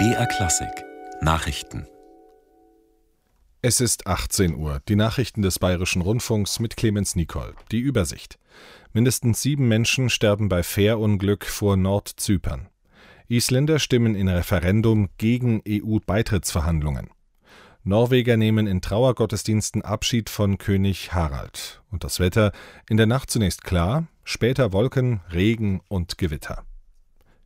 BR Klassik Nachrichten. Es ist 18 Uhr. Die Nachrichten des Bayerischen Rundfunks mit Clemens Nicol. Die Übersicht. Mindestens 7 Menschen sterben bei Fährunglück vor Nordzypern. Isländer stimmen in Referendum gegen EU-Beitrittsverhandlungen. Norweger nehmen in Trauergottesdiensten Abschied von König Harald. Und das Wetter: in der Nacht zunächst klar, später Wolken, Regen und Gewitter.